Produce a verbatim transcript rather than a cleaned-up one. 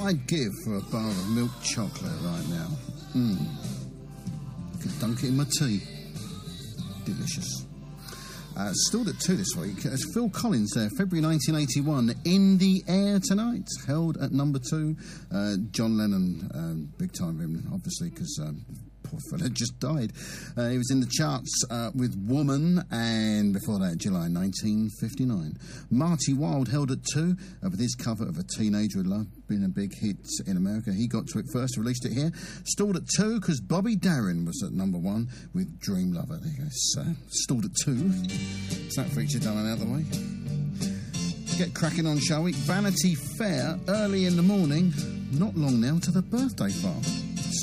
I'd give for a bar of milk chocolate right now. Mmm. Could dunk it in my tea. Delicious. Uh, stalled at two this week. It's Phil Collins there, February nineteen eighty-one, In the Air Tonight, held at number two. Uh, John Lennon, um, big time for him, obviously, because um, poor fella just died. Uh, he was in the charts uh, with Woman, and before that, July nineteen fifty-nine. Marty Wilde held at two uh, with his cover of A Teenager with Love, been a big hit in America. He got to it first, released it here. Stalled at two because Bobby Darin was at number one with Dream Lover. There you go. So, stalled at two. So that feature done and out of the way. Get cracking on, shall we? Vanity Fair, early in the morning. Not long now to the birthday file.